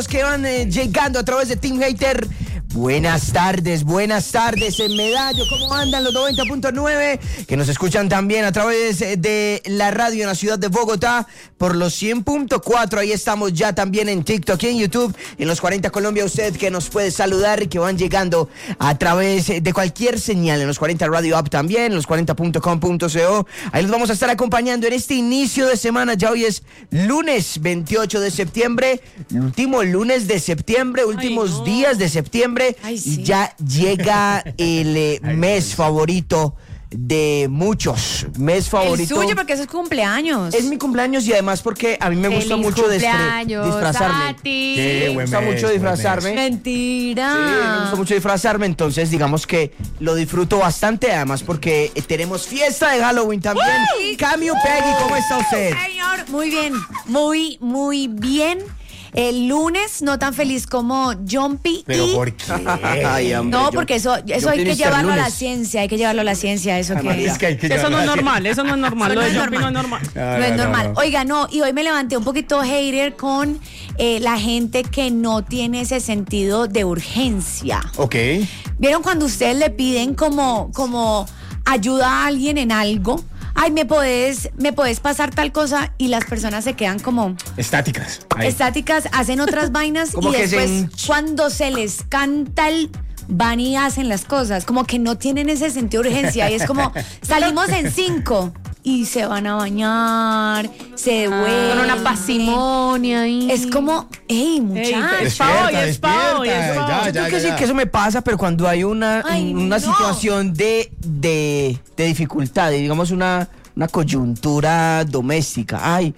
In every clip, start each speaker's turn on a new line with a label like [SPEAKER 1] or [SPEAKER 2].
[SPEAKER 1] que van llegando a través de Team Hater. Buenas tardes en Medallo. ¿Cómo andan los 90.9? Que nos escuchan también a través de la radio en la ciudad de Bogotá por los 100.4. Ahí estamos ya también en TikTok y en YouTube. En los 40 Colombia, usted que nos puede saludar y que van llegando a través de cualquier señal. En los 40 Radio App también, en los 40.com.co. Ahí los vamos a estar acompañando en este inicio de semana. Ya hoy es lunes 28 de septiembre. El último lunes de septiembre, últimos días de septiembre.
[SPEAKER 2] Sí.
[SPEAKER 1] Y ya llega el mes favorito de muchos. Mes favorito.
[SPEAKER 2] El suyo, porque eso es cumpleaños.
[SPEAKER 1] Es mi cumpleaños y además porque a mí me gusta mucho disfrazarme.
[SPEAKER 3] Qué
[SPEAKER 1] Me gusta mucho disfrazarme.
[SPEAKER 2] Mentira.
[SPEAKER 1] Sí, me gusta mucho disfrazarme, entonces digamos que lo disfruto bastante, además porque tenemos fiesta de Halloween también. Cami Peggy, ¿cómo está usted?
[SPEAKER 2] Señor, muy bien, muy bien. El lunes no tan feliz como Jumpy.
[SPEAKER 3] ¿Pero por qué?
[SPEAKER 1] Ay, hombre,
[SPEAKER 2] No, porque eso hay que llevarlo a la ciencia, eso que
[SPEAKER 3] Es que hay que
[SPEAKER 4] Eso no es
[SPEAKER 3] llevarlo
[SPEAKER 4] normal, eso no es normal.
[SPEAKER 2] Eso
[SPEAKER 4] Lo
[SPEAKER 2] no
[SPEAKER 4] de
[SPEAKER 2] es
[SPEAKER 4] Jumpy no es
[SPEAKER 2] normal.
[SPEAKER 4] normal.
[SPEAKER 2] No es normal. Oiga, no, y hoy me levanté un poquito hater con la gente que no tiene ese sentido de urgencia.
[SPEAKER 3] Ok.
[SPEAKER 2] ¿Vieron cuando ustedes le piden como ayuda a alguien en algo? Ay, ¿me podés pasar tal cosa? Y las personas se quedan como
[SPEAKER 3] Estáticas. Ahí.
[SPEAKER 2] estáticas, hacen otras vainas
[SPEAKER 1] Como
[SPEAKER 2] y
[SPEAKER 1] que
[SPEAKER 2] después cuando se les canta van y hacen las cosas, como que no tienen ese sentido de urgencia y es como salimos en 5 y se van a bañar, se devuelven.
[SPEAKER 4] Con una parsimonia ahí.
[SPEAKER 2] Es como, hey, muchachos.
[SPEAKER 4] Es pa' hoy, es pa' hoy, es pa' hoy.
[SPEAKER 1] Yo creo que sí, que eso me pasa, pero cuando hay una
[SPEAKER 2] No.
[SPEAKER 1] situación de dificultad, digamos una coyuntura doméstica. Ay,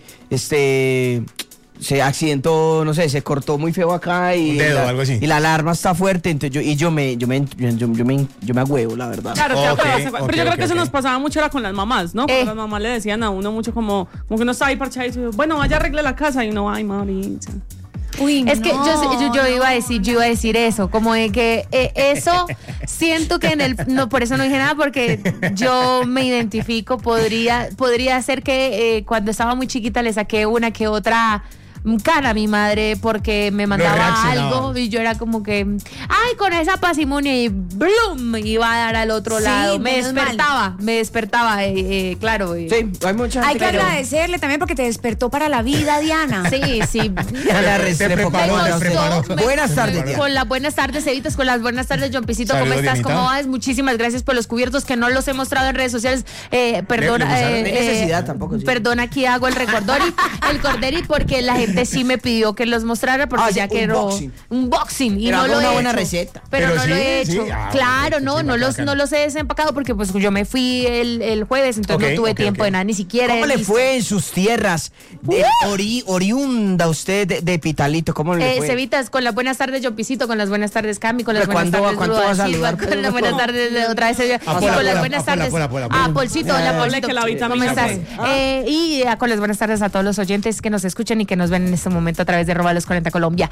[SPEAKER 1] se accidentó, no sé, se cortó muy feo acá y
[SPEAKER 3] Un dedo, algo así.
[SPEAKER 1] Y la alarma está fuerte, entonces yo me agüevo, la verdad.
[SPEAKER 4] Claro,
[SPEAKER 3] Ok,
[SPEAKER 4] pero yo creo que eso
[SPEAKER 3] ok.
[SPEAKER 4] nos pasaba mucho era con las mamás, ¿no? Cuando las mamás le decían a uno mucho como que uno estaba ahí parchado y dice, bueno, vaya arregle la casa y no, ay, Mauricio.
[SPEAKER 2] Uy,
[SPEAKER 5] Es que yo iba a decir eso, como de que eso siento que no, por eso no dije nada, porque yo me identifico, podría ser que cuando estaba muy chiquita le saqué una que otra cara a mi madre porque me mandaba
[SPEAKER 3] reaccionaba.
[SPEAKER 5] algo y yo era como que, ay, con esa pasimonia y ¡blum! Iba a dar al otro
[SPEAKER 2] Sí,
[SPEAKER 5] lado,
[SPEAKER 2] menos mal.
[SPEAKER 5] me despertaba, claro.
[SPEAKER 1] Sí, hay mucha
[SPEAKER 2] hay
[SPEAKER 1] gente
[SPEAKER 2] que agradecerle también porque te despertó para la vida, Diana.
[SPEAKER 5] Sí.
[SPEAKER 1] La
[SPEAKER 3] Te preparó,
[SPEAKER 5] Me
[SPEAKER 3] te
[SPEAKER 5] gustó,
[SPEAKER 3] preparó.
[SPEAKER 1] Buenas tardes, Diana.
[SPEAKER 5] Con las buenas tardes, Evitas, con las buenas tardes, Jompicito. ¿Cómo
[SPEAKER 3] Saludos,
[SPEAKER 5] estás?
[SPEAKER 3] Dianita.
[SPEAKER 5] ¿Cómo vas? Muchísimas gracias por los cubiertos que no los he mostrado en redes sociales. Perdona.
[SPEAKER 3] No hay
[SPEAKER 1] necesidad tampoco, sí.
[SPEAKER 5] Perdona, aquí hago el corderi porque la gente sí me pidió que los mostrara porque
[SPEAKER 1] Sí,
[SPEAKER 5] ya quiero un boxing y
[SPEAKER 1] Pero
[SPEAKER 5] no
[SPEAKER 1] haga
[SPEAKER 5] lo
[SPEAKER 1] una
[SPEAKER 5] he
[SPEAKER 1] buena
[SPEAKER 5] hecho.
[SPEAKER 1] receta.
[SPEAKER 5] Pero no
[SPEAKER 3] sí,
[SPEAKER 5] lo he
[SPEAKER 3] sí.
[SPEAKER 5] hecho. Claro,
[SPEAKER 3] Perfecto,
[SPEAKER 5] no
[SPEAKER 3] sí,
[SPEAKER 5] los
[SPEAKER 3] bacano.
[SPEAKER 5] no los he desempacado porque pues yo me fui el jueves, entonces
[SPEAKER 3] Ok,
[SPEAKER 5] no tuve
[SPEAKER 3] ok,
[SPEAKER 5] tiempo
[SPEAKER 3] ok.
[SPEAKER 5] de nada, ni siquiera.
[SPEAKER 1] ¿Cómo
[SPEAKER 5] he
[SPEAKER 1] le
[SPEAKER 5] visto.
[SPEAKER 1] fue en sus tierras? Oriunda usted de Pitalito, ¿cómo le fue?
[SPEAKER 5] Cevitas, con las buenas tardes, Jompicito, con las buenas tardes, Cami, con las
[SPEAKER 1] Pero
[SPEAKER 5] buenas tardes,
[SPEAKER 1] ¿cuándo va a
[SPEAKER 5] Ruda
[SPEAKER 1] saludar?
[SPEAKER 5] Silva, con las buenas tardes, otra vez, y con
[SPEAKER 3] Pola,
[SPEAKER 5] las buenas
[SPEAKER 3] Pola,
[SPEAKER 5] tardes.
[SPEAKER 3] Pola, Pola.
[SPEAKER 5] Polcito, hola, Polcito.
[SPEAKER 4] que la
[SPEAKER 5] ¿Cómo
[SPEAKER 4] vitamina
[SPEAKER 5] estás?
[SPEAKER 4] C.
[SPEAKER 5] Y con las buenas tardes a todos los oyentes que nos escuchan y que nos ven en este momento a través de @los 40 Colombia.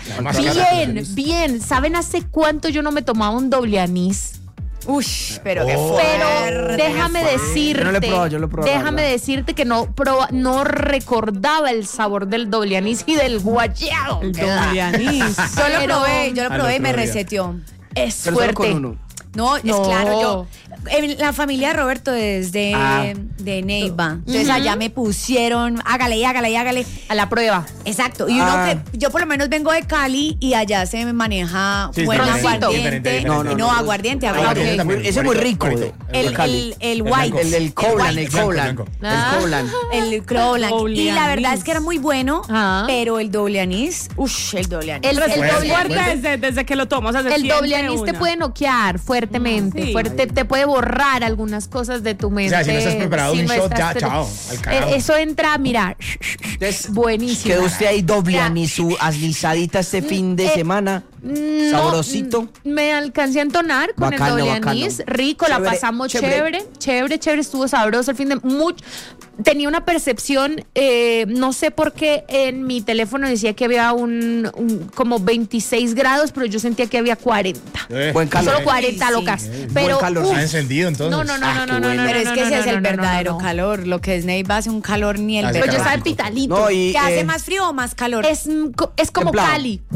[SPEAKER 5] Bien. ¿Saben hace cuánto yo no me tomaba un doble anís?
[SPEAKER 2] Uy, pero qué
[SPEAKER 5] Pero déjame decirte,
[SPEAKER 1] Yo no lo he probado, yo lo he probado,
[SPEAKER 5] déjame
[SPEAKER 1] la verdad.
[SPEAKER 5] decirte que no recordaba el sabor del doble anís y del guayao.
[SPEAKER 4] El doble anís.
[SPEAKER 2] Yo lo probé y me
[SPEAKER 3] otro día.
[SPEAKER 2] reseteó.
[SPEAKER 5] Es
[SPEAKER 1] Pero solo
[SPEAKER 5] fuerte.
[SPEAKER 1] con uno.
[SPEAKER 2] No, es
[SPEAKER 5] No.
[SPEAKER 2] claro, la familia de Roberto es de Neiva. Entonces allá me pusieron, hágale.
[SPEAKER 5] A la prueba.
[SPEAKER 2] Exacto. Y uno que, yo por lo menos vengo de Cali y allá se me maneja
[SPEAKER 3] Sí,
[SPEAKER 2] buen
[SPEAKER 3] diferente,
[SPEAKER 2] aguardiente.
[SPEAKER 3] diferente.
[SPEAKER 2] No, aguardiente.
[SPEAKER 3] Aguardiente también.
[SPEAKER 1] Ese es muy rico.
[SPEAKER 3] Bonito.
[SPEAKER 2] El white.
[SPEAKER 1] El Coblan, el Coblan.
[SPEAKER 3] blanco.
[SPEAKER 1] El Coblan.
[SPEAKER 2] El Crowland.
[SPEAKER 4] Doble
[SPEAKER 2] Y la verdad
[SPEAKER 4] anís.
[SPEAKER 2] es que era muy bueno,
[SPEAKER 5] Ah.
[SPEAKER 2] pero el doble anís, el doble anís.
[SPEAKER 5] El doble
[SPEAKER 4] Fuerte
[SPEAKER 5] anís.
[SPEAKER 4] desde que lo tomas. O sea, se
[SPEAKER 5] El doble
[SPEAKER 4] siente
[SPEAKER 5] anís te
[SPEAKER 4] una.
[SPEAKER 5] puede noquear fuertemente,
[SPEAKER 4] Sí.
[SPEAKER 5] te puede borrar algunas cosas de tu mente.
[SPEAKER 3] O sea, si no estás preparado, un
[SPEAKER 5] no
[SPEAKER 3] shot, ya,
[SPEAKER 5] estás-
[SPEAKER 3] chao, al carajo.
[SPEAKER 5] Eso entra, mira,
[SPEAKER 1] Entonces,
[SPEAKER 5] buenísimo.
[SPEAKER 1] quedó usted ahí doble
[SPEAKER 5] Ya.
[SPEAKER 1] anís, su aslizadita este fin de semana.
[SPEAKER 5] No,
[SPEAKER 1] Sabrosito.
[SPEAKER 5] Me alcancé a entonar con
[SPEAKER 1] Bacano,
[SPEAKER 5] el doble
[SPEAKER 1] bacano.
[SPEAKER 5] anís, rico, la
[SPEAKER 1] Chévere,
[SPEAKER 5] pasamos
[SPEAKER 1] chévere.
[SPEAKER 5] chévere, estuvo sabroso el fin de tenía una percepción, no sé por qué en mi teléfono decía que había como 26 grados, pero yo sentía que había 40.
[SPEAKER 1] Buen calor.
[SPEAKER 5] Solo 40
[SPEAKER 2] Sí,
[SPEAKER 5] locas.
[SPEAKER 2] sí.
[SPEAKER 5] Pero
[SPEAKER 1] calor.
[SPEAKER 5] uf,
[SPEAKER 3] Está encendido entonces.
[SPEAKER 5] no,
[SPEAKER 1] qué bueno.
[SPEAKER 2] Pero es que ese es el verdadero
[SPEAKER 5] no.
[SPEAKER 2] calor. Lo que es Neiva hace un calor ni el
[SPEAKER 3] Hace
[SPEAKER 5] Pero yo
[SPEAKER 2] verano.
[SPEAKER 5] estaba en
[SPEAKER 3] calorcito.
[SPEAKER 5] Pitalito.
[SPEAKER 1] No, y,
[SPEAKER 2] ¿Que hace más frío o más calor?
[SPEAKER 5] Es como
[SPEAKER 1] templado.
[SPEAKER 5] Cali.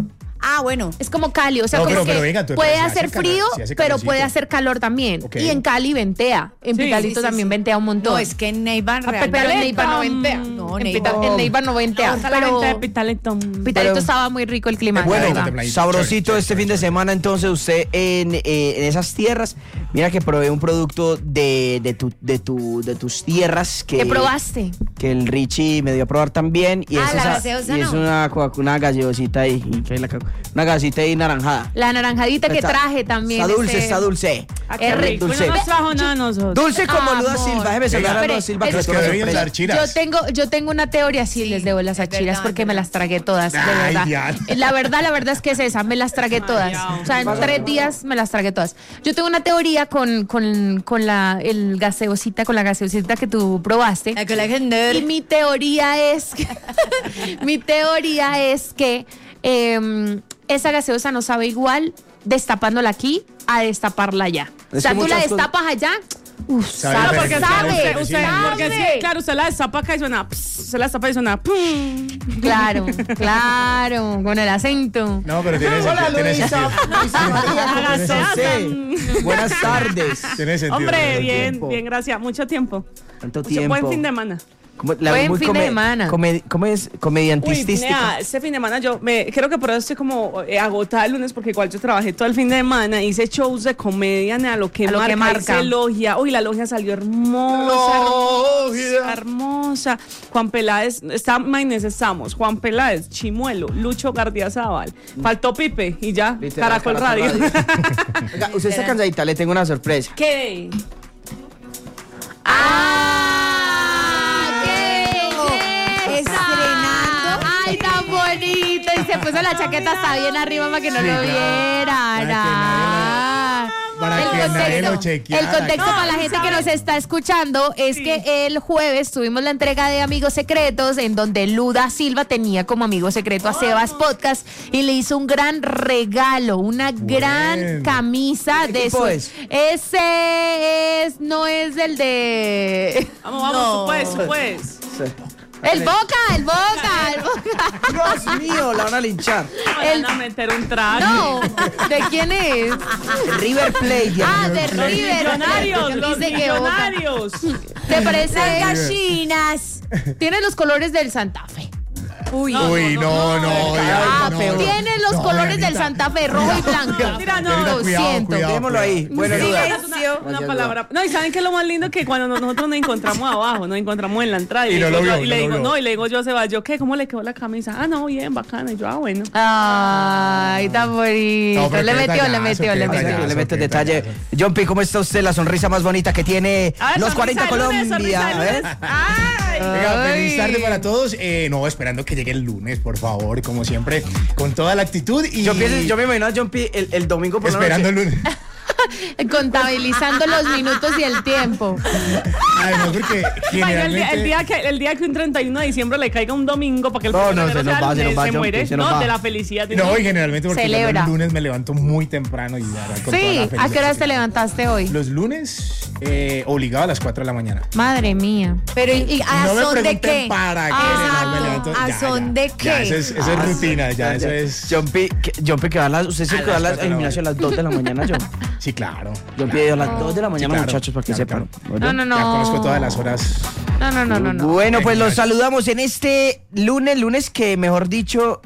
[SPEAKER 2] Ah, bueno.
[SPEAKER 5] Es como Cali, o sea,
[SPEAKER 3] No,
[SPEAKER 5] como
[SPEAKER 3] pero
[SPEAKER 5] que
[SPEAKER 3] venga, tú
[SPEAKER 5] puede
[SPEAKER 3] hace
[SPEAKER 5] hacer
[SPEAKER 3] calor,
[SPEAKER 5] frío,
[SPEAKER 3] sí hace
[SPEAKER 5] pero
[SPEAKER 3] calorcito.
[SPEAKER 5] puede hacer calor también.
[SPEAKER 3] Ok.
[SPEAKER 5] Y en Cali ventea. En
[SPEAKER 4] Sí,
[SPEAKER 5] Pitalito
[SPEAKER 2] sí,
[SPEAKER 5] también
[SPEAKER 2] sí.
[SPEAKER 5] ventea un montón.
[SPEAKER 2] No, es que en Neiva
[SPEAKER 5] Pero
[SPEAKER 2] realmente.
[SPEAKER 5] en Neiva no ventea.
[SPEAKER 2] No,
[SPEAKER 5] en
[SPEAKER 2] Neiva.
[SPEAKER 5] En Neiva no ventea.
[SPEAKER 4] Hasta la
[SPEAKER 5] Pero
[SPEAKER 4] gente de Pitalito.
[SPEAKER 5] Pitalito
[SPEAKER 1] Pero-
[SPEAKER 5] estaba muy rico el clima. la
[SPEAKER 1] Bueno,
[SPEAKER 5] verdad.
[SPEAKER 3] templadito.
[SPEAKER 1] sabrosito
[SPEAKER 3] Chévere,
[SPEAKER 1] este
[SPEAKER 3] chévere,
[SPEAKER 1] fin de semana, entonces usted en esas tierras, mira que probé un producto de tus tierras que
[SPEAKER 5] ¿Qué probaste?
[SPEAKER 1] que el Richie me dio a probar también y
[SPEAKER 2] Ah,
[SPEAKER 1] es
[SPEAKER 2] la
[SPEAKER 1] esa-
[SPEAKER 2] gaseosa,
[SPEAKER 1] y es
[SPEAKER 2] ¿no?
[SPEAKER 1] una gaseosita ahí, una gaseosita ahí naranjada.
[SPEAKER 5] La naranjadita que
[SPEAKER 1] Está-
[SPEAKER 5] traje también.
[SPEAKER 1] Está dulce,
[SPEAKER 5] ese-
[SPEAKER 1] está dulce.
[SPEAKER 4] Ah, qué
[SPEAKER 5] Es
[SPEAKER 4] rico.
[SPEAKER 1] dulce.
[SPEAKER 4] No nos trajo nada a nosotros.
[SPEAKER 1] Dulce como Luda
[SPEAKER 5] Amor.
[SPEAKER 1] Silva, déjeme saludar a
[SPEAKER 5] Espere,
[SPEAKER 1] Luda Silva
[SPEAKER 5] es
[SPEAKER 1] que
[SPEAKER 3] Los
[SPEAKER 1] es
[SPEAKER 3] que
[SPEAKER 1] una
[SPEAKER 3] deben
[SPEAKER 1] sorpresa.
[SPEAKER 3] dar chiras.
[SPEAKER 5] Yo tengo una teoría, sí, les debo las
[SPEAKER 2] es
[SPEAKER 5] achiras
[SPEAKER 2] verdad,
[SPEAKER 5] porque
[SPEAKER 2] es
[SPEAKER 5] me
[SPEAKER 2] verdad.
[SPEAKER 5] las tragué todas, de
[SPEAKER 3] Ay,
[SPEAKER 5] verdad.
[SPEAKER 3] Diana.
[SPEAKER 5] La verdad es que es esa, me las tragué todas.
[SPEAKER 4] Dios.
[SPEAKER 5] O sea, en 3 días me las tragué todas. Yo tengo una teoría con la gaseosita que tú probaste.
[SPEAKER 2] La que la gente.
[SPEAKER 5] Y mi teoría es que, esa gaseosa no sabe igual destapándola aquí a destaparla allá.
[SPEAKER 1] Es
[SPEAKER 5] O sea,
[SPEAKER 1] que
[SPEAKER 5] tú la
[SPEAKER 1] muchas
[SPEAKER 5] destapas allá. Uf,
[SPEAKER 3] Sabe
[SPEAKER 4] Claro,
[SPEAKER 5] sabe,
[SPEAKER 4] porque
[SPEAKER 3] diferente.
[SPEAKER 4] porque
[SPEAKER 5] sabe.
[SPEAKER 4] sí, claro, usted la destapa acá y suena, se la destapa y suena, pum.
[SPEAKER 5] Claro, con el acento.
[SPEAKER 3] No, pero tiene
[SPEAKER 1] Hola
[SPEAKER 3] sentido. Tiene
[SPEAKER 1] Luisa,
[SPEAKER 3] sentido.
[SPEAKER 1] Luisa María, ¿cómo
[SPEAKER 4] Hágase,
[SPEAKER 1] está usted?
[SPEAKER 4] hágase.
[SPEAKER 1] Buenas tardes.
[SPEAKER 3] Tiene sentido.
[SPEAKER 4] Hombre,
[SPEAKER 3] tiene
[SPEAKER 4] bien,
[SPEAKER 1] tiempo.
[SPEAKER 4] bien, gracias. Mucho tiempo.
[SPEAKER 1] Tanto
[SPEAKER 4] Mucho
[SPEAKER 1] tiempo.
[SPEAKER 4] buen fin de semana.
[SPEAKER 5] Buen fin de semana.
[SPEAKER 1] ¿Cómo es? Comediantística.
[SPEAKER 4] Nea, este fin de semana creo que por eso estoy como agotada el lunes porque igual yo trabajé todo el fin de semana, hice shows de comedia, nea, lo que marca. Hice logia. Uy, la logia salió hermosa, hermosa. Juan Peláez, estamos. Juan Peláez, Chimuelo, Lucho Gardiazabal. Faltó Pipe y ya,
[SPEAKER 1] Literal,
[SPEAKER 4] Caracol Radio.
[SPEAKER 1] Oiga, usted está cansadita, le tengo una sorpresa.
[SPEAKER 4] ¿Qué?
[SPEAKER 2] Estrenando.
[SPEAKER 5] Ay, tan bonito. Y se puso la chaqueta hasta bien arriba para que no
[SPEAKER 3] Sí,
[SPEAKER 5] lo
[SPEAKER 3] claro.
[SPEAKER 5] vieran.
[SPEAKER 3] Para que nadie lo chequeara.
[SPEAKER 5] El contexto
[SPEAKER 4] No,
[SPEAKER 5] para la gente que
[SPEAKER 4] ¿sabes?
[SPEAKER 5] nos está escuchando es
[SPEAKER 4] Sí.
[SPEAKER 5] que el jueves tuvimos la entrega de Amigos Secretos en donde Luda Silva tenía como amigo secreto a Sebas Podcast y le hizo un gran regalo, una gran camisa
[SPEAKER 1] ¿Qué
[SPEAKER 5] de
[SPEAKER 1] equipo
[SPEAKER 5] su...
[SPEAKER 1] es?
[SPEAKER 5] Ese no es el de...
[SPEAKER 4] Vamos,
[SPEAKER 2] No.
[SPEAKER 4] tú puedes.
[SPEAKER 5] El Boca.
[SPEAKER 1] Dios mío, la van a linchar.
[SPEAKER 5] El-
[SPEAKER 4] Van a meter un traje.
[SPEAKER 5] No, ¿de quién es?
[SPEAKER 1] River Plate.
[SPEAKER 5] Ah, de
[SPEAKER 4] Los
[SPEAKER 5] River.
[SPEAKER 4] millonarios, los
[SPEAKER 5] Dice que Boca.
[SPEAKER 4] millonarios.
[SPEAKER 5] ¿Te parece?
[SPEAKER 2] Las gallinas.
[SPEAKER 5] Tiene los colores del Santa Fe.
[SPEAKER 2] Uy.
[SPEAKER 3] Uy, no,
[SPEAKER 1] Ah,
[SPEAKER 3] no.
[SPEAKER 1] peor.
[SPEAKER 5] Tiene los colores del Santa Fe, rojo y blanco.
[SPEAKER 4] Mira, no.
[SPEAKER 3] Dianita,
[SPEAKER 5] Lo
[SPEAKER 3] cuidado,
[SPEAKER 5] siento.
[SPEAKER 3] cuidado.
[SPEAKER 1] Dejémoslo ahí. Bueno, Luda.
[SPEAKER 4] Una palabra. No, y saben que es lo más lindo que cuando nosotros nos encontramos abajo, nos encontramos en la entrada.
[SPEAKER 3] Y no lo vio,
[SPEAKER 4] y le
[SPEAKER 3] no lo
[SPEAKER 4] digo,
[SPEAKER 3] vio.
[SPEAKER 4] no, y le digo yo a Seba, ¿yo qué? ¿Cómo le quedó la camisa? Ah, no, bien, bacana. Y yo, bueno.
[SPEAKER 5] Ay, tan bonito.
[SPEAKER 3] No, pero
[SPEAKER 5] le
[SPEAKER 3] qué
[SPEAKER 5] metió.
[SPEAKER 3] detallazo, qué
[SPEAKER 1] Yo
[SPEAKER 3] detallazo.
[SPEAKER 1] le meto
[SPEAKER 3] qué
[SPEAKER 1] detalle.
[SPEAKER 3] detallazo.
[SPEAKER 1] John P, ¿cómo está usted? La sonrisa más bonita que tiene
[SPEAKER 4] A ver,
[SPEAKER 1] los
[SPEAKER 4] sonrisa
[SPEAKER 1] 40
[SPEAKER 4] de lunes,
[SPEAKER 1] Colombia.
[SPEAKER 4] sonrisa de
[SPEAKER 1] A ver.
[SPEAKER 4] lunes. Ay.
[SPEAKER 3] Venga, feliz
[SPEAKER 5] Ay.
[SPEAKER 3] tarde para todos. No, esperando que llegue el lunes, por favor, como siempre, con toda la actitud y
[SPEAKER 1] Yo me imagino a John P el domingo por la
[SPEAKER 3] esperando
[SPEAKER 1] noche.
[SPEAKER 3] el lunes.
[SPEAKER 5] Contabilizando los minutos y el tiempo.
[SPEAKER 3] Además, porque
[SPEAKER 4] Vaya,
[SPEAKER 3] generalmente...
[SPEAKER 4] el día que un 31 de diciembre le caiga un domingo para que el
[SPEAKER 1] No,
[SPEAKER 4] primero
[SPEAKER 1] no, se
[SPEAKER 4] de enero
[SPEAKER 1] nos va,
[SPEAKER 4] sea
[SPEAKER 1] se nos
[SPEAKER 4] lunes,
[SPEAKER 1] va,
[SPEAKER 4] se
[SPEAKER 1] John
[SPEAKER 4] muere,
[SPEAKER 1] P, se nos
[SPEAKER 4] ¿no?
[SPEAKER 1] va.
[SPEAKER 4] De la felicidad.
[SPEAKER 3] No, y generalmente porque yo
[SPEAKER 5] Celebra.
[SPEAKER 3] los lunes me levanto muy temprano y ya, con toda
[SPEAKER 5] Sí,
[SPEAKER 3] la
[SPEAKER 5] ¿a qué
[SPEAKER 3] felicidad.
[SPEAKER 5] horas te levantaste hoy?
[SPEAKER 3] Los lunes, obligado a las 4 de la mañana.
[SPEAKER 5] Madre mía.
[SPEAKER 2] Pero ¿y a
[SPEAKER 3] No me
[SPEAKER 2] son de
[SPEAKER 3] pregunten
[SPEAKER 2] qué?
[SPEAKER 3] para qué.
[SPEAKER 2] Exacto.
[SPEAKER 3] no, me levanto,
[SPEAKER 2] ¿A
[SPEAKER 3] ya,
[SPEAKER 2] son
[SPEAKER 3] ya.
[SPEAKER 2] de
[SPEAKER 3] Ya,
[SPEAKER 2] qué?
[SPEAKER 3] eso es rutina, ya, eso es...
[SPEAKER 1] John P, que va a las, usted se
[SPEAKER 3] A
[SPEAKER 1] que va a
[SPEAKER 3] las
[SPEAKER 1] las
[SPEAKER 3] 4 de la
[SPEAKER 1] eliminación a las 2 de la mañana, John.
[SPEAKER 3] Sí, claro.
[SPEAKER 1] John P a las 2 de la mañana,
[SPEAKER 3] claro,
[SPEAKER 1] muchachos, para que
[SPEAKER 3] claro,
[SPEAKER 1] sepan.
[SPEAKER 3] claro.
[SPEAKER 5] No.
[SPEAKER 3] Ya conozco todas las horas.
[SPEAKER 5] No.
[SPEAKER 1] Bueno, pues los
[SPEAKER 3] Gracias.
[SPEAKER 1] saludamos en este lunes que, mejor dicho,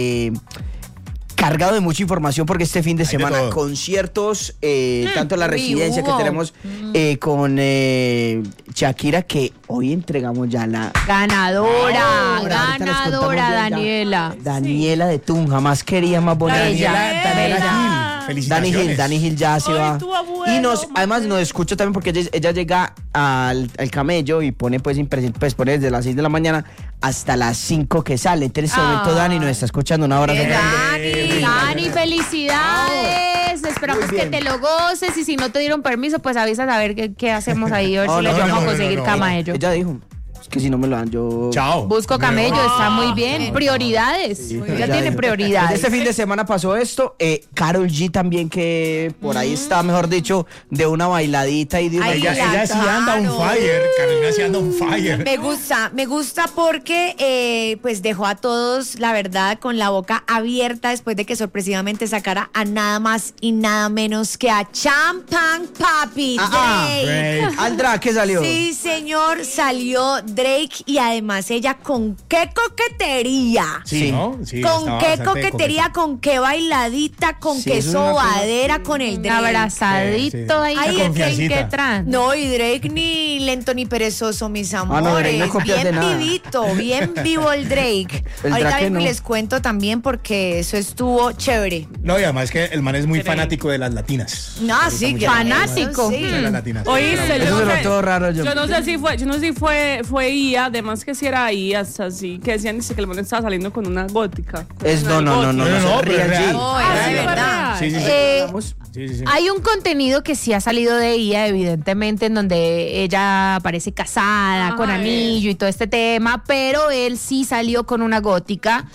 [SPEAKER 1] cargado de mucha información porque este fin de
[SPEAKER 3] Hay de
[SPEAKER 1] semana
[SPEAKER 3] todo.
[SPEAKER 1] conciertos, tanto en la
[SPEAKER 5] uy,
[SPEAKER 1] residencia que
[SPEAKER 5] hubo.
[SPEAKER 1] tenemos con Shakira, que hoy entregamos ya la
[SPEAKER 5] Ganadora,
[SPEAKER 1] ahorita les contamos bien, ya.
[SPEAKER 5] Daniela.
[SPEAKER 1] Daniela de Tunja, más querida, más bonita.
[SPEAKER 5] Bella.
[SPEAKER 3] Daniela
[SPEAKER 5] Bella.
[SPEAKER 3] Gil. Felicitaciones.
[SPEAKER 1] Dani Gil ya se
[SPEAKER 4] Ay,
[SPEAKER 1] va.
[SPEAKER 4] tu abuelo,
[SPEAKER 1] Y además
[SPEAKER 4] Mateo.
[SPEAKER 1] nos escucha también porque ella llega al camello y pone pues pone desde las 6 de la mañana hasta las 5 que sale. Entonces en este momento Dani nos está escuchando. Un abrazo grande.
[SPEAKER 5] Dani, felicidades. Esperamos
[SPEAKER 1] Muy
[SPEAKER 5] que
[SPEAKER 1] bien.
[SPEAKER 5] te lo goces y si no te dieron permiso, pues avisas a ver qué hacemos ahí, a ver
[SPEAKER 1] Oh,
[SPEAKER 5] si le
[SPEAKER 1] no,
[SPEAKER 5] vamos
[SPEAKER 1] no,
[SPEAKER 5] a
[SPEAKER 1] no,
[SPEAKER 5] conseguir
[SPEAKER 3] no.
[SPEAKER 5] cama a ellos.
[SPEAKER 1] Ella dijo, Es que si no me lo dan, yo...
[SPEAKER 3] Chao.
[SPEAKER 5] Busco camello, está muy bien. Prioridades.
[SPEAKER 1] Sí,
[SPEAKER 5] Ya tiene prioridades.
[SPEAKER 1] Este fin de semana pasó esto. Karol G también, que por ahí está, mejor dicho, de una bailadita y de una...
[SPEAKER 3] Ella sí anda on fire. Carolina sí anda on fire.
[SPEAKER 2] Me gusta porque pues dejó a todos, la verdad, con la boca abierta después de que sorpresivamente sacara a nada más y nada menos que a Champagne Papi Drake.
[SPEAKER 1] Al drag que salió.
[SPEAKER 2] Sí, señor, salió Drake y además ella con qué coquetería.
[SPEAKER 3] Sí, ¿no? Sí,
[SPEAKER 2] con qué coquetería, con qué bailadita, con qué sobadera con el Drake.
[SPEAKER 5] Abrazadito ahí, que trans.
[SPEAKER 2] No, y Drake ni lento ni perezoso, mis amores.
[SPEAKER 1] No copias de
[SPEAKER 2] bien
[SPEAKER 1] nada.
[SPEAKER 2] vivito, bien vivo el Drake.
[SPEAKER 1] El
[SPEAKER 2] Ahorita
[SPEAKER 1] Drake
[SPEAKER 2] vengo y
[SPEAKER 1] no.
[SPEAKER 2] les cuento también porque eso estuvo chévere.
[SPEAKER 3] No, y además que el man es muy fanático de las latinas.
[SPEAKER 2] No, sí, que
[SPEAKER 5] fanático.
[SPEAKER 2] Sí.
[SPEAKER 3] De las latinas.
[SPEAKER 4] Oíste,
[SPEAKER 1] Eso se notó raro yo.
[SPEAKER 4] Yo no sé si fue IA, además que si era IA, así que decían dice que el man estaba saliendo con una gótica.
[SPEAKER 1] No,
[SPEAKER 3] No, pero es real.
[SPEAKER 2] No, era de verdad.
[SPEAKER 3] Sí, sí, sí. Sí.
[SPEAKER 5] Hay un contenido que sí ha salido de ella, evidentemente, en donde ella aparece casada, con anillo y todo este tema, pero él sí salió con una gótica,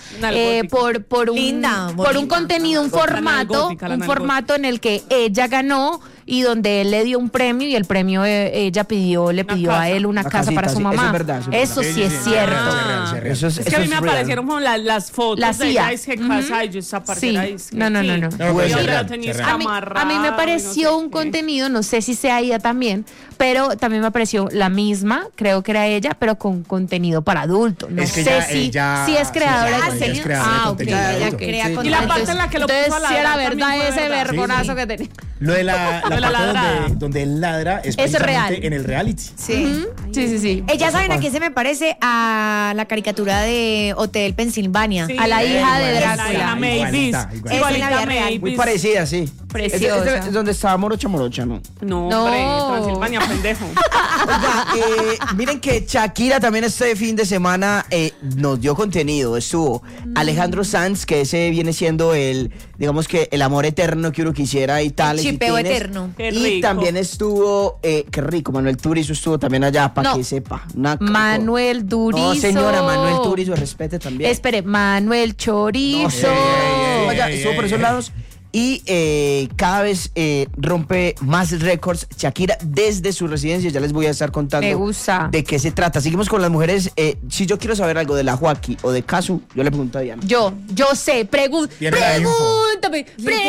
[SPEAKER 5] por un
[SPEAKER 2] Linda,
[SPEAKER 5] por un
[SPEAKER 2] bonita.
[SPEAKER 5] contenido, un formato en el que ella ganó y donde él le dio un premio y el premio ella le pidió a él una casa
[SPEAKER 1] casita,
[SPEAKER 5] para su
[SPEAKER 1] sí,
[SPEAKER 5] mamá.
[SPEAKER 1] eso es verdad, eso es
[SPEAKER 5] Eso
[SPEAKER 3] verdad.
[SPEAKER 5] sí es
[SPEAKER 3] Sí,
[SPEAKER 5] cierto.
[SPEAKER 1] Eso es
[SPEAKER 4] Es que a mí me
[SPEAKER 1] real.
[SPEAKER 4] aparecieron como las fotos
[SPEAKER 5] Las
[SPEAKER 4] de
[SPEAKER 5] IA.
[SPEAKER 4] ella, es que casa y yo esa parte
[SPEAKER 5] Sí.
[SPEAKER 4] era, es que
[SPEAKER 5] No.
[SPEAKER 3] No, pero
[SPEAKER 1] Pues,
[SPEAKER 3] es
[SPEAKER 1] sí,
[SPEAKER 3] real,
[SPEAKER 4] tenía
[SPEAKER 3] es real.
[SPEAKER 5] A mí me pareció un contenido, no sé si sea ella también, pero también me pareció la misma, creo que era ella, pero con contenido para adultos. No
[SPEAKER 3] Es que
[SPEAKER 5] sé
[SPEAKER 3] ella-
[SPEAKER 5] si es creadora
[SPEAKER 3] sí,
[SPEAKER 5] de
[SPEAKER 3] ella es
[SPEAKER 5] contenido.
[SPEAKER 3] creadora de
[SPEAKER 5] Ok,
[SPEAKER 3] contenido
[SPEAKER 5] ella
[SPEAKER 3] adulto.
[SPEAKER 5] crea
[SPEAKER 1] Sí.
[SPEAKER 4] Y
[SPEAKER 5] contenido.
[SPEAKER 4] la parte en la que lo
[SPEAKER 5] Entonces,
[SPEAKER 4] puso a
[SPEAKER 5] si era
[SPEAKER 4] ladrar también
[SPEAKER 5] verdad
[SPEAKER 4] fue
[SPEAKER 5] ese
[SPEAKER 4] verdad.
[SPEAKER 5] vergonazo que tenía.
[SPEAKER 3] Lo de la
[SPEAKER 4] Lo de la
[SPEAKER 3] parte
[SPEAKER 4] ladrada.
[SPEAKER 3] donde él ladra es
[SPEAKER 5] Es
[SPEAKER 3] precisamente
[SPEAKER 5] real.
[SPEAKER 3] en el reality.
[SPEAKER 2] Sí.
[SPEAKER 5] Sí.
[SPEAKER 2] Ella saben a quién se me parece a la caricatura de Hotel Pensilvania.
[SPEAKER 4] Sí.
[SPEAKER 5] A la hija de
[SPEAKER 4] La
[SPEAKER 5] Drácula.
[SPEAKER 4] hija Mavis.
[SPEAKER 3] Igualita.
[SPEAKER 2] Es en la vida real.
[SPEAKER 4] Mavis.
[SPEAKER 1] Muy parecida, sí.
[SPEAKER 5] Preciosa.
[SPEAKER 1] Es donde estaba Morocha, ¿no?
[SPEAKER 4] No,
[SPEAKER 5] No.
[SPEAKER 4] hombre, Transilvania, pendejo.
[SPEAKER 1] Oiga, miren que Shakira también este fin de semana nos dio contenido. Estuvo Alejandro Sanz, que ese viene siendo digamos que el amor eterno que uno quisiera y tal.
[SPEAKER 2] El chipeo eterno.
[SPEAKER 4] Qué
[SPEAKER 1] Y
[SPEAKER 4] rico.
[SPEAKER 1] también estuvo, qué rico, Manuel Turizo estuvo también allá, para
[SPEAKER 5] No.
[SPEAKER 1] que sepa.
[SPEAKER 5] Manuel Turizo.
[SPEAKER 1] No, señora, Manuel Turizo, respete también.
[SPEAKER 5] Espere, Manuel Chorizo.
[SPEAKER 1] No, vaya, estuvo por esos lados. Y cada vez rompe más récords Shakira desde su residencia. Ya les voy a estar contando
[SPEAKER 5] Me gusta.
[SPEAKER 1] de qué se trata. Seguimos con las mujeres. Si yo quiero saber algo de la Joaquín o de Casu, yo le pregunto a Diana.
[SPEAKER 5] Yo sé,
[SPEAKER 3] Tiene la info.
[SPEAKER 5] pregúntame.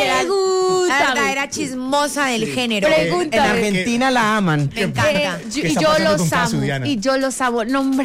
[SPEAKER 2] La verdadera chismosa del género.
[SPEAKER 5] Pregúntame.
[SPEAKER 1] En Argentina la aman.
[SPEAKER 2] Me encanta.
[SPEAKER 3] ¿Qué
[SPEAKER 5] Y
[SPEAKER 3] está
[SPEAKER 5] yo
[SPEAKER 3] pasando
[SPEAKER 5] los
[SPEAKER 3] con Casu,
[SPEAKER 5] amo.
[SPEAKER 3] Diana?
[SPEAKER 5] Y yo los amo. Nombre.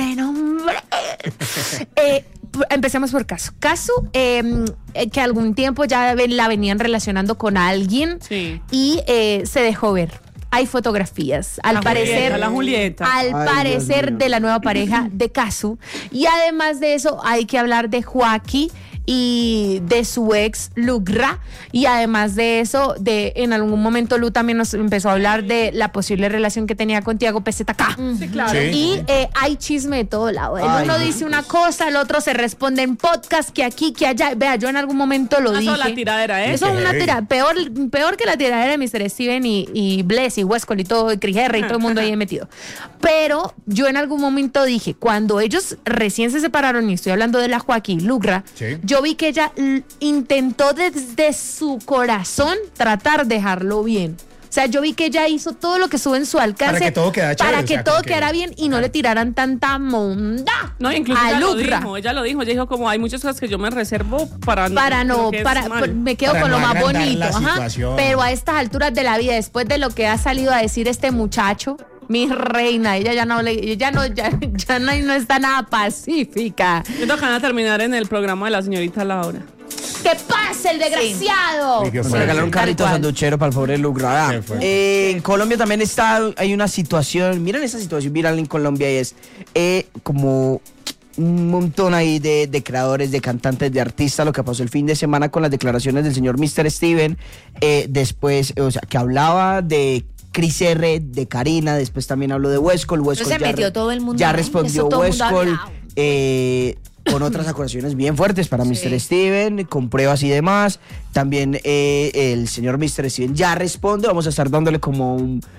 [SPEAKER 5] Empecemos por Casu. Casu, que algún tiempo ya la venían relacionando con alguien
[SPEAKER 4] Sí.
[SPEAKER 5] y se dejó ver. Hay fotografías, al
[SPEAKER 4] La
[SPEAKER 5] parecer,
[SPEAKER 4] Julieta, la Julieta.
[SPEAKER 5] al
[SPEAKER 1] Ay,
[SPEAKER 5] parecer
[SPEAKER 1] Dios mío.
[SPEAKER 5] de la nueva pareja de Casu. Y además de eso, hay que hablar de Joaquín y de su ex Lugra. Y además de eso, en algún momento Lu también nos empezó a hablar de la posible relación que tenía con Tiago PZK.
[SPEAKER 4] Sí, claro.
[SPEAKER 3] Sí.
[SPEAKER 5] Y hay chisme de todo lado. El
[SPEAKER 1] Ay,
[SPEAKER 5] uno
[SPEAKER 1] no.
[SPEAKER 5] dice una cosa, el otro se responde en podcast, que aquí, que allá. Vea, yo en algún momento lo
[SPEAKER 4] Una
[SPEAKER 5] dije.
[SPEAKER 4] sola tiradera, ¿eh?
[SPEAKER 5] Eso es una
[SPEAKER 3] Heavy.
[SPEAKER 5] peor que la tiradera de Mr. Steven y Bless y Westcott y todo, y Chris Herrera y todo el mundo ahí metido. Pero yo en algún momento dije, cuando ellos recién se separaron, y estoy hablando de la Joaquín Lugra,
[SPEAKER 3] Sí.
[SPEAKER 5] yo vi que ella intentó desde su corazón tratar de dejarlo bien. O sea, yo vi que ella hizo todo lo que estuvo en su alcance
[SPEAKER 3] Para que todo quedara chévere,
[SPEAKER 5] para
[SPEAKER 3] o
[SPEAKER 5] que
[SPEAKER 3] sea,
[SPEAKER 5] todo
[SPEAKER 3] como que-
[SPEAKER 5] quedara bien y no le tiraran tanta monda
[SPEAKER 4] No, incluso
[SPEAKER 5] a
[SPEAKER 4] ella lo
[SPEAKER 5] Lugra.
[SPEAKER 4] dijo, ella dijo como hay muchas cosas que yo me reservo para
[SPEAKER 5] Me quedo
[SPEAKER 3] Para
[SPEAKER 5] con lo
[SPEAKER 3] no
[SPEAKER 5] más
[SPEAKER 3] agrandar
[SPEAKER 5] bonito,
[SPEAKER 3] la
[SPEAKER 5] ajá.
[SPEAKER 3] situación.
[SPEAKER 5] Pero a estas alturas de la vida, después de lo que ha salido a decir este muchacho, mi reina, ella ya no está nada pacífica.
[SPEAKER 4] Me tocan terminar en el programa de la señorita Laura.
[SPEAKER 5] ¡Que pase el desgraciado!
[SPEAKER 3] Sí, que
[SPEAKER 1] Me
[SPEAKER 3] fue.
[SPEAKER 1] regalaron un carrito
[SPEAKER 5] Tal cual.
[SPEAKER 1] sanduchero para el pobre Lugra.
[SPEAKER 3] Qué fuerte.
[SPEAKER 1] En Colombia también hay una situación, miren esa situación viral en Colombia, y es como un montón ahí de creadores, de cantantes, de artistas, lo que pasó el fin de semana con las declaraciones del señor Mr. Steven, después, o sea, que hablaba de Chris R, de Karina, después también habló de Westcott.
[SPEAKER 2] se metió todo el mundo
[SPEAKER 1] Ya
[SPEAKER 2] ahí,
[SPEAKER 1] respondió
[SPEAKER 2] eso todo el mundo ha
[SPEAKER 1] Westcott.
[SPEAKER 2] hablado.
[SPEAKER 1] con otras acusaciones bien fuertes para Mr. Steven, con pruebas y demás. También el señor Mr. Steven ya responde. Vamos a estar dándole como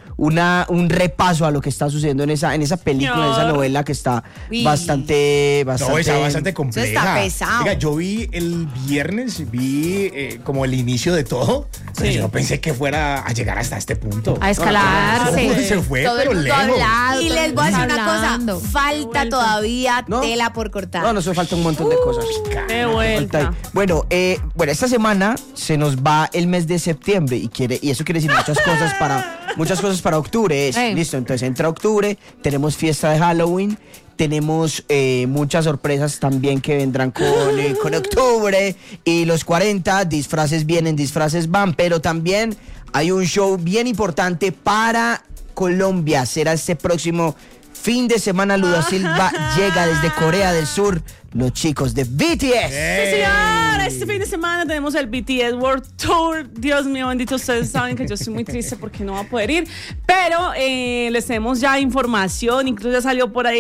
[SPEAKER 1] un repaso a lo que está sucediendo en esa película, en esa novela que está bastante
[SPEAKER 3] está bastante compleja.
[SPEAKER 2] Está pesado.
[SPEAKER 3] Oiga, yo vi el viernes, como el inicio de todo, pero yo no pensé que fuera a llegar hasta este punto.
[SPEAKER 5] A escalarse.
[SPEAKER 3] Se fue,
[SPEAKER 5] todo
[SPEAKER 3] pero
[SPEAKER 5] el mundo
[SPEAKER 3] lejos.
[SPEAKER 5] hablado,
[SPEAKER 2] Y
[SPEAKER 5] todo el
[SPEAKER 2] les voy a
[SPEAKER 5] mundo
[SPEAKER 2] decir una
[SPEAKER 5] hablando.
[SPEAKER 2] cosa, falta todavía tela por cortar.
[SPEAKER 1] No, nos falta un montón de cosas.
[SPEAKER 4] De vuelta.
[SPEAKER 1] Bueno, esta semana se nos va el mes de septiembre y eso quiere decir muchas cosas para octubre. Listo, entonces entra octubre, tenemos fiesta de Halloween, tenemos muchas sorpresas también que vendrán con octubre, y los 40, disfraces vienen, disfraces van, pero también hay un show bien importante para Colombia. Será este próximo fin de semana. Luda Silva llega desde Corea del Sur, los chicos de BTS.
[SPEAKER 4] Sí, señor, este fin de semana tenemos el BTS World Tour. Dios mío, bendito, ustedes saben que yo estoy muy triste porque no va a poder ir, pero les tenemos ya información, incluso ya salió por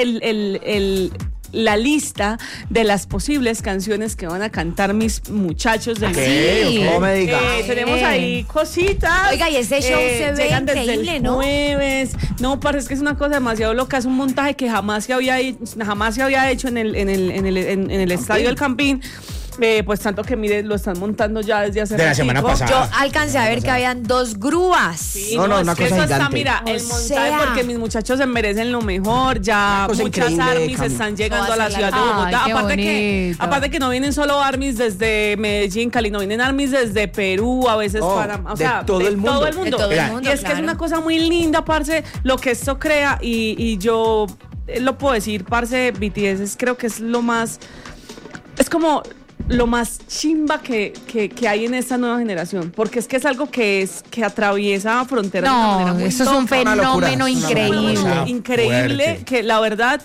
[SPEAKER 4] ahí la lista de las posibles canciones que van a cantar mis muchachos del
[SPEAKER 1] ¿Cómo me digas?
[SPEAKER 4] Tenemos ahí cositas.
[SPEAKER 2] Oiga, y ese show se ve
[SPEAKER 4] llegan desde
[SPEAKER 2] increíble,
[SPEAKER 4] el
[SPEAKER 2] ¿no?
[SPEAKER 4] jueves. No, parece que es una cosa demasiado loca. Es un montaje que jamás se había hecho en el estadio del Campín. Pues tanto que mire, lo están montando ya desde hace
[SPEAKER 3] de la semana pasada.
[SPEAKER 2] Yo alcancé a ver que habían 2 grúas.
[SPEAKER 4] Sí,
[SPEAKER 1] una
[SPEAKER 4] es que
[SPEAKER 1] cosa
[SPEAKER 4] eso está,
[SPEAKER 1] gigante.
[SPEAKER 4] mira, el
[SPEAKER 2] O
[SPEAKER 4] montaje,
[SPEAKER 2] sea,
[SPEAKER 4] porque mis muchachos se merecen lo mejor. Ya
[SPEAKER 1] Una cosa
[SPEAKER 4] muchas
[SPEAKER 1] increíble de
[SPEAKER 4] armies
[SPEAKER 1] cambio.
[SPEAKER 4] están llegando
[SPEAKER 2] Eso
[SPEAKER 4] a la
[SPEAKER 2] va a ser
[SPEAKER 4] ciudad de
[SPEAKER 2] la-
[SPEAKER 4] Bogotá.
[SPEAKER 5] Ay, qué
[SPEAKER 4] Aparte que no vienen solo armies desde Medellín, Cali, no vienen armies desde Perú, a veces Panamá, o
[SPEAKER 1] de
[SPEAKER 4] sea,
[SPEAKER 1] todo el mundo.
[SPEAKER 2] De todo el mundo,
[SPEAKER 4] Y es que es una cosa muy linda, parce, lo que esto crea, y yo lo puedo decir, parce, BTS creo que es lo más, es como lo más chimba que hay en esta nueva generación, porque es que es algo que atraviesa fronteras de una manera
[SPEAKER 5] No,
[SPEAKER 4] muy
[SPEAKER 5] eso es un
[SPEAKER 4] loca.
[SPEAKER 1] Una locura,
[SPEAKER 5] fenómeno
[SPEAKER 1] es una
[SPEAKER 5] increíble.
[SPEAKER 3] locura.
[SPEAKER 4] Increíble,
[SPEAKER 3] Fuerte.
[SPEAKER 4] que la verdad,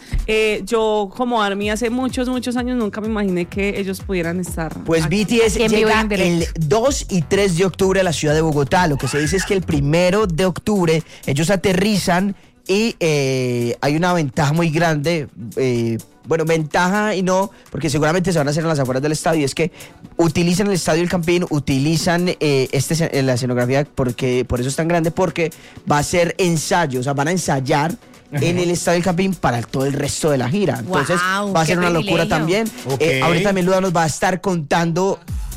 [SPEAKER 4] yo como ARMY hace muchos años nunca me imaginé que ellos pudieran estar
[SPEAKER 1] Pues
[SPEAKER 4] aquí.
[SPEAKER 1] BTS
[SPEAKER 5] Aquí en vivo y
[SPEAKER 1] llega
[SPEAKER 5] en directo.
[SPEAKER 1] el 2 y 3 de octubre a la ciudad de Bogotá. Lo que se dice es que el 1 de octubre ellos aterrizan y hay una ventaja muy grande. Bueno, ventaja y no, porque seguramente se van a hacer en las afueras del estadio. Es que utilizan el estadio del Campín, utilizan la escenografía, porque por eso es tan grande, porque va a ser ensayo, o sea, van a ensayar en el estadio del Campín para todo el resto de la gira. Entonces
[SPEAKER 2] Guau,
[SPEAKER 1] va a
[SPEAKER 2] qué
[SPEAKER 1] ser una locura
[SPEAKER 2] privilegio.
[SPEAKER 1] también.
[SPEAKER 3] Ok.
[SPEAKER 1] Ahorita también Luda nos va a estar contando.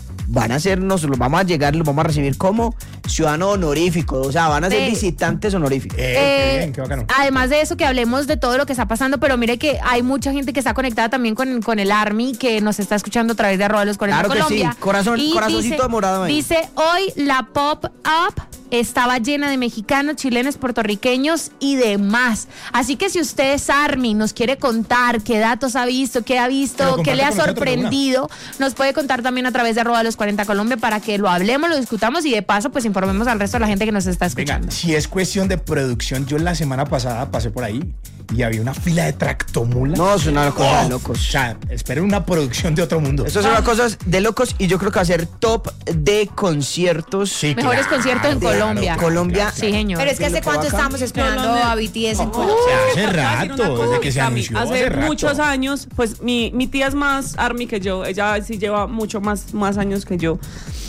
[SPEAKER 1] Los vamos a llegar, los vamos a recibir como ciudadano honorífico, o sea, van a ser
[SPEAKER 5] Sí.
[SPEAKER 1] visitantes honoríficos.
[SPEAKER 3] Qué bien, qué bacano.
[SPEAKER 5] Además de eso, que hablemos de todo lo que está pasando, pero mire que hay mucha gente que está conectada también con el ARMY, que nos está escuchando a través de @los 40
[SPEAKER 1] Claro que
[SPEAKER 5] Colombia.
[SPEAKER 1] sí, corazoncito morado ahí.
[SPEAKER 5] Dice, hoy la pop-up estaba llena de mexicanos, chilenos, puertorriqueños y demás. Así que si usted es ARMY, nos quiere contar qué datos ha visto, qué ha
[SPEAKER 3] Pero
[SPEAKER 5] visto,
[SPEAKER 3] comparte
[SPEAKER 5] qué le ha
[SPEAKER 3] con nosotros,
[SPEAKER 5] sorprendido, nos puede contar también a través de @los 40 Colombia para que lo hablemos, lo discutamos y de paso pues informemos al resto de la gente que nos está
[SPEAKER 3] Venga,
[SPEAKER 5] escuchando.
[SPEAKER 3] si es cuestión de producción, yo la semana pasada pasé por ahí y había una fila de tractomulas.
[SPEAKER 1] No, es una cosa de
[SPEAKER 3] O
[SPEAKER 1] locos.
[SPEAKER 3] sea, esperen una producción de otro mundo.
[SPEAKER 1] Eso son unas cosas de locos y yo creo que va a ser top de conciertos.
[SPEAKER 3] Sí,
[SPEAKER 5] Mejores
[SPEAKER 3] claro,
[SPEAKER 5] conciertos en
[SPEAKER 3] claro,
[SPEAKER 5] Colombia.
[SPEAKER 1] Colombia.
[SPEAKER 5] Sí, señor.
[SPEAKER 2] Pero es que
[SPEAKER 1] ¿Qué es
[SPEAKER 2] hace
[SPEAKER 1] lo que
[SPEAKER 2] cuánto
[SPEAKER 1] va acá?
[SPEAKER 2] estábamos esperando
[SPEAKER 4] Colombia.
[SPEAKER 2] a BTS en Colombia.
[SPEAKER 3] O sea, hace
[SPEAKER 4] Te voy a decir
[SPEAKER 3] rato,
[SPEAKER 4] una
[SPEAKER 3] desde que se
[SPEAKER 4] cosa,
[SPEAKER 3] anunció,
[SPEAKER 4] hace
[SPEAKER 3] hace rato.
[SPEAKER 4] muchos años, pues mi tía es más ARMY que yo, ella sí lleva mucho más años que yo.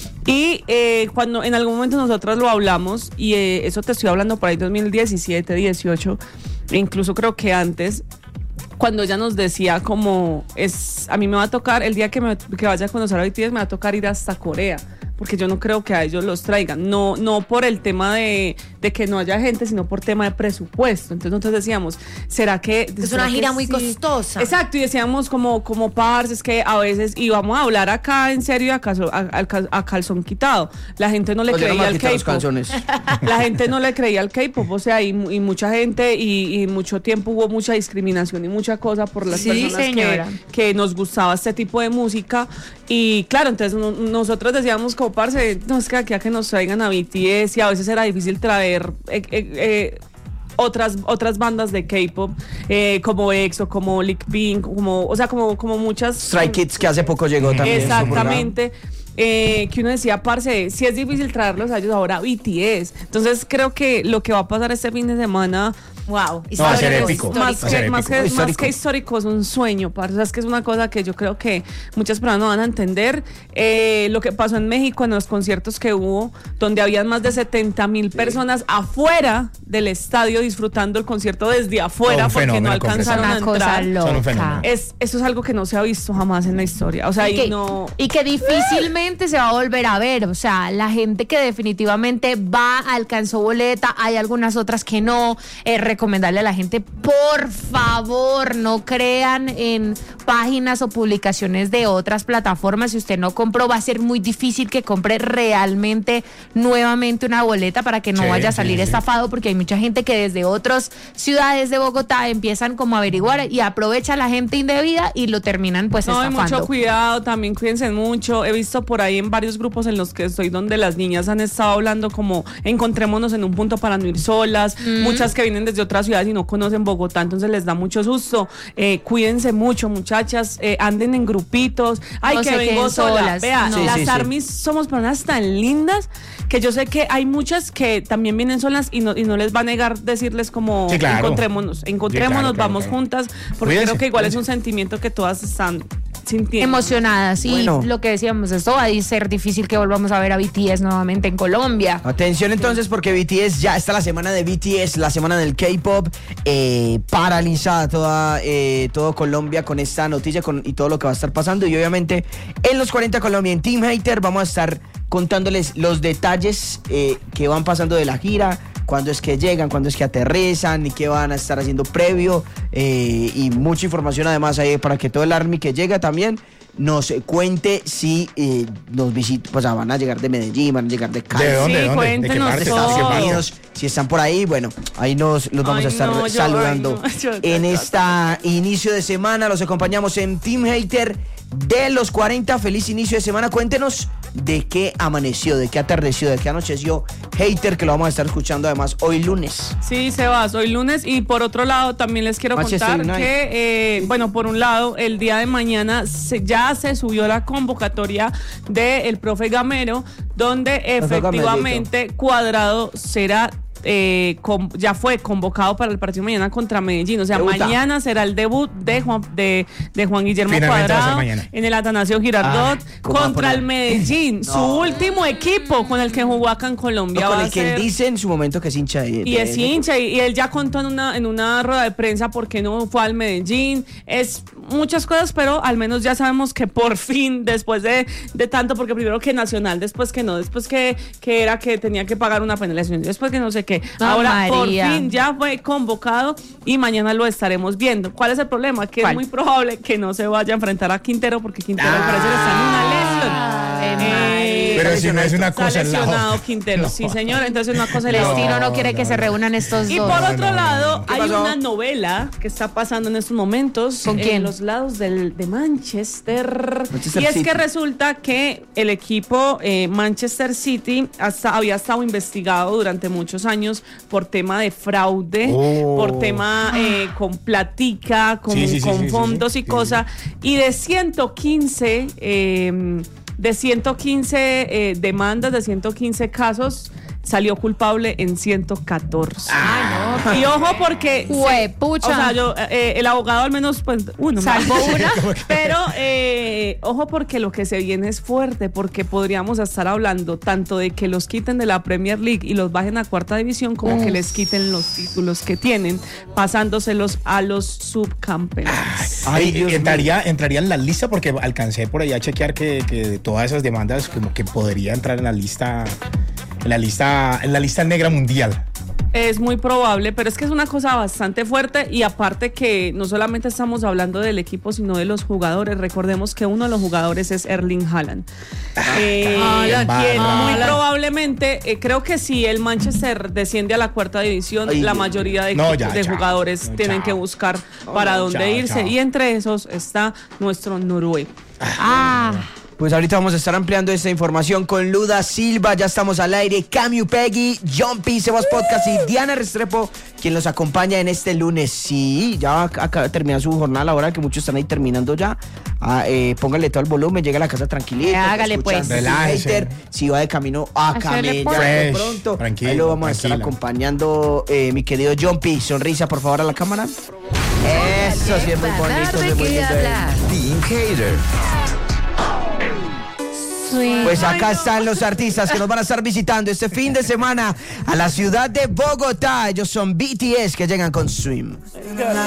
[SPEAKER 4] Y cuando en algún momento nosotros lo hablamos, y eso te estoy hablando por ahí 2017, 18, e incluso creo que antes, cuando ella nos decía como, a mí me va a tocar, el día que vaya a conocer a BTS, me va a tocar ir hasta Corea, porque yo no creo que a ellos los traigan, no por el tema de que no haya gente, sino por tema de presupuesto. Entonces nosotros decíamos, ¿será que
[SPEAKER 2] Es
[SPEAKER 4] ¿será
[SPEAKER 2] una
[SPEAKER 4] que
[SPEAKER 2] gira muy
[SPEAKER 4] sí?
[SPEAKER 2] costosa.
[SPEAKER 4] Exacto, y decíamos como parce, es que a veces, y vamos a hablar acá en serio a calzón quitado, la gente no le
[SPEAKER 1] Pues yo no me
[SPEAKER 4] creía al
[SPEAKER 1] quito los
[SPEAKER 4] K-pop.
[SPEAKER 1] calzones.
[SPEAKER 4] La gente no le creía al K-pop, o sea, y mucha gente, y mucho tiempo hubo mucha discriminación y mucha cosa por las
[SPEAKER 5] Sí,
[SPEAKER 4] personas
[SPEAKER 5] señora.
[SPEAKER 4] que nos gustaba este tipo de música. Y claro, entonces nosotros decíamos como parce, no, es que aquí a que nos traigan a BTS, y a veces era difícil traer otras bandas de K-pop, como EXO, como Blackpink, como muchas.
[SPEAKER 1] Stray Kids, que hace poco llegó también.
[SPEAKER 4] Exactamente. Que uno decía, parce, si es difícil traerlos a ellos, ahora BTS. Entonces creo que lo que va a pasar este fin de semana
[SPEAKER 2] Wow.
[SPEAKER 3] No, va a ser épico.
[SPEAKER 4] Más
[SPEAKER 3] Va a ser
[SPEAKER 4] que histórico, es un sueño, parce. O sea, es que es una cosa que yo creo que muchas personas no van a entender. Lo que pasó en México en los conciertos que hubo, donde habían más de 70,000 personas afuera del estadio disfrutando el concierto desde afuera porque no alcanzaron a
[SPEAKER 5] Una cosa
[SPEAKER 4] entrar.
[SPEAKER 3] Son un fenómeno.
[SPEAKER 5] loca.
[SPEAKER 4] Eso es algo que no se ha visto jamás en la historia. O sea,
[SPEAKER 5] Y que difícilmente se va a volver a ver. O sea, la gente que definitivamente va, alcanzó boleta, hay algunas otras que no. Recomendarle a la gente, por favor, no crean en páginas o publicaciones de otras plataformas. Si usted no compró, va a ser muy difícil que compre realmente nuevamente una boleta para que no
[SPEAKER 3] Sí,
[SPEAKER 5] vaya a salir
[SPEAKER 3] sí.
[SPEAKER 5] estafado, porque hay mucha gente que desde otras ciudades de Bogotá empiezan como a averiguar y aprovecha a la gente indebida y lo terminan pues
[SPEAKER 4] no, hay
[SPEAKER 5] estafando.
[SPEAKER 4] mucho cuidado, también cuídense mucho. He visto por ahí en varios grupos en los que estoy donde las niñas han estado hablando como encontrémonos en un punto para no ir solas. Muchas que vienen desde otras ciudades y no conocen Bogotá, entonces les da mucho susto. Cuídense mucho, muchachas, anden en grupitos. Ay,
[SPEAKER 5] No
[SPEAKER 4] que
[SPEAKER 5] se
[SPEAKER 4] vengo
[SPEAKER 5] queden
[SPEAKER 4] sola.
[SPEAKER 5] solas.
[SPEAKER 4] Vea,
[SPEAKER 5] No.
[SPEAKER 4] las
[SPEAKER 1] Sí, sí, sí.
[SPEAKER 4] armies somos personas tan lindas que yo sé que hay muchas que también vienen solas y no les va a negar decirles como
[SPEAKER 3] Sí, claro.
[SPEAKER 4] encontrémonos,
[SPEAKER 3] Sí, claro,
[SPEAKER 4] vamos
[SPEAKER 3] claro.
[SPEAKER 4] juntas, porque
[SPEAKER 3] Cuídense,
[SPEAKER 4] creo que igual es un
[SPEAKER 3] cuídense.
[SPEAKER 4] sentimiento que todas están sintiendo.
[SPEAKER 5] Emocionadas. Y
[SPEAKER 1] Bueno.
[SPEAKER 5] lo que decíamos, esto va a ser difícil que volvamos a ver a BTS nuevamente en Colombia.
[SPEAKER 1] Atención entonces porque BTS ya está la semana de BTS, la semana del K-pop, paralizada todo Colombia con esta noticia y todo lo que va a estar pasando. Y obviamente en los 40 Colombia, en Team Hater, vamos a estar contándoles los detalles que van pasando de la gira, cuándo es que llegan, cuándo es que aterrizan y qué van a estar haciendo previo, y mucha información además ahí para que todo el ARMY que llega también nos cuente si nos visitan, pues van a llegar de Medellín, van a llegar de Cali.
[SPEAKER 3] ¿De dónde?
[SPEAKER 4] Sí,
[SPEAKER 3] ¿De qué
[SPEAKER 4] cuéntenos
[SPEAKER 3] parte?
[SPEAKER 4] todo.
[SPEAKER 1] Estados
[SPEAKER 3] ¿De qué parte?
[SPEAKER 1] Unidos, si están por ahí, bueno, ahí los vamos
[SPEAKER 4] Ay,
[SPEAKER 1] a estar
[SPEAKER 4] no, yo-
[SPEAKER 1] saludando.
[SPEAKER 4] ay, no, yo-
[SPEAKER 1] en esta inicio de semana los acompañamos en Team Hater de los 40. Feliz inicio de semana. Cuéntenos de qué amaneció, de qué atardeció, de qué anocheció Hater, que lo vamos a estar escuchando además hoy lunes.
[SPEAKER 4] Sí, Sebas, hoy lunes. Y por otro lado, también les quiero
[SPEAKER 1] Manchester
[SPEAKER 4] contar
[SPEAKER 1] United.
[SPEAKER 4] que, bueno, por un lado, el día de mañana ya se subió la convocatoria del profe Gamero, donde efectivamente Cuadrado será ya fue convocado para el partido mañana contra Medellín. O sea,
[SPEAKER 1] Debuta.
[SPEAKER 4] mañana será el debut de Juan Guillermo
[SPEAKER 3] Finalmente va a ser
[SPEAKER 4] Cuadrado
[SPEAKER 3] mañana.
[SPEAKER 4] en el Atanasio Girardot
[SPEAKER 1] ¿cómo va a
[SPEAKER 4] contra
[SPEAKER 1] poner?
[SPEAKER 4] el Medellín, su último equipo con el que jugó acá en Colombia.
[SPEAKER 1] Con
[SPEAKER 4] Va
[SPEAKER 1] el
[SPEAKER 4] a
[SPEAKER 1] que él
[SPEAKER 4] ser-
[SPEAKER 1] dice en su momento que es hincha
[SPEAKER 4] y es hincha, y él ya contó en una rueda de prensa por qué no fue al Medellín. Es muchas cosas, pero al menos ya sabemos que por fin, después de tanto, porque primero que Nacional, después que no, después que era que tenía que pagar una penalización, después que no sé qué.
[SPEAKER 5] Ah,
[SPEAKER 4] Ahora por
[SPEAKER 5] María.
[SPEAKER 4] fin ya fue convocado y mañana lo estaremos viendo. ¿Cuál es el problema? Que
[SPEAKER 5] ¿Cuál?
[SPEAKER 4] es muy probable que no se vaya a enfrentar a Quintero, porque Quintero al parecer está en una lesión.
[SPEAKER 3] Pero si no es una
[SPEAKER 4] Está
[SPEAKER 3] cosa en la
[SPEAKER 4] lesionado
[SPEAKER 3] otra.
[SPEAKER 4] Quintero, sí señor, entonces una cosa
[SPEAKER 5] El
[SPEAKER 4] es la otra.
[SPEAKER 5] destino no quiere que se reúnan estos
[SPEAKER 4] Y
[SPEAKER 5] dos.
[SPEAKER 4] por otro lado,
[SPEAKER 1] ¿Qué
[SPEAKER 4] hay
[SPEAKER 1] pasó?
[SPEAKER 4] una novela que está pasando en estos momentos
[SPEAKER 5] ¿Con quién?
[SPEAKER 4] en los lados de Manchester.
[SPEAKER 1] Manchester
[SPEAKER 4] Y es
[SPEAKER 1] City.
[SPEAKER 4] que resulta que el equipo Manchester City había estado investigado durante muchos años por tema de fraude,
[SPEAKER 3] Oh.
[SPEAKER 4] por tema con platica, con,
[SPEAKER 3] Sí, sí, sí,
[SPEAKER 4] con
[SPEAKER 3] sí, sí,
[SPEAKER 4] fondos
[SPEAKER 3] sí,
[SPEAKER 4] y
[SPEAKER 3] sí,
[SPEAKER 4] cosas. Y de 115... de 115 demandas, de 115 casos, salió culpable en 114. Y ojo porque...
[SPEAKER 5] Juepucha.
[SPEAKER 4] O sea, el abogado al menos, pues, uno.
[SPEAKER 5] Salvo una.
[SPEAKER 4] Pero, ojo porque lo que se viene es fuerte, porque podríamos estar hablando tanto de que los quiten de la Premier League y los bajen a cuarta división, como que les quiten los títulos que tienen, pasándoselos a los subcampeones.
[SPEAKER 1] Ay, Dios mío.
[SPEAKER 3] entraría en la lista, porque alcancé por ahí a chequear que de todas esas demandas como que podría entrar en la lista negra mundial.
[SPEAKER 4] Es muy probable, pero es que es una cosa bastante fuerte, y aparte que no solamente estamos hablando del equipo, sino de los jugadores. Recordemos que uno de los jugadores es Erling Haaland. Quien muy probablemente, creo que si el Manchester desciende a la cuarta división,
[SPEAKER 1] Ay,
[SPEAKER 4] la
[SPEAKER 1] Dios.
[SPEAKER 4] mayoría de,
[SPEAKER 3] No, ya,
[SPEAKER 4] de
[SPEAKER 3] chao.
[SPEAKER 4] jugadores
[SPEAKER 3] No,
[SPEAKER 4] tienen
[SPEAKER 3] chao.
[SPEAKER 4] que buscar para dónde
[SPEAKER 3] chao,
[SPEAKER 4] irse,
[SPEAKER 3] chao.
[SPEAKER 4] y entre esos está nuestro Noruego.
[SPEAKER 1] Pues ahorita vamos a estar ampliando esta información con Luda Silva. Ya estamos al aire. Camu Peggy, Jumpy, Sebas Podcast y Diana Restrepo, quien los acompaña en este lunes. Sí, ya acaba de terminar su jornada laboral, que muchos están ahí terminando ya. Póngale todo el volumen, llega a la casa tranquilito.
[SPEAKER 5] Hágale, pues.
[SPEAKER 3] Relájese.
[SPEAKER 1] Si va de camino a
[SPEAKER 5] Hágale,
[SPEAKER 1] camellar
[SPEAKER 3] pues.
[SPEAKER 1] de pronto,
[SPEAKER 3] Tranquilo,
[SPEAKER 1] ahí lo vamos a estar
[SPEAKER 3] tranquilo.
[SPEAKER 1] acompañando, mi querido Jumpy. Sonrisa, por favor, a la cámara. Eso sí es muy bonito.
[SPEAKER 5] ¿De
[SPEAKER 1] es muy
[SPEAKER 5] qué
[SPEAKER 1] lindo.
[SPEAKER 5] hablar?
[SPEAKER 6] Team Hater.
[SPEAKER 1] Pues acá están los artistas que nos van a estar visitando este fin de semana a la ciudad de Bogotá. Ellos son BTS, que llegan con Swim.